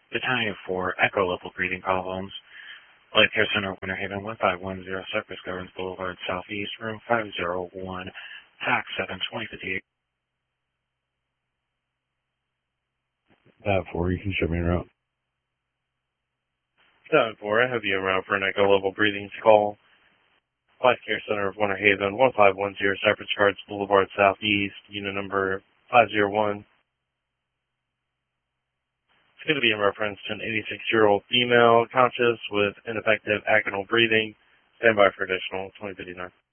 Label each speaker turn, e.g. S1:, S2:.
S1: Battalion 4, Echo Level Breathing Problems. Life Care Center, Winter Haven, 1510 Cypress Gardens Boulevard, Southeast, Room 501, TAC 7, 2058.
S2: 4, you can show me around.
S3: 4, I have you around for an echo level breathing call. Life Care Center of Winter Haven, 1510 Cypress Gardens Boulevard, Southeast, unit number 501. It's going to be in reference to an 86-year-old female conscious with ineffective actinal breathing. Stand by for additional 2059.